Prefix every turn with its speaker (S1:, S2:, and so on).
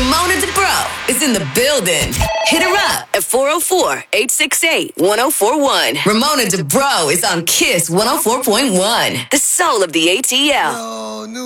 S1: Ramona DeBro is in the building. Hit her up at 404-868-1041. Ramona DeBro is on Kiss 104.1, the soul of the ATL.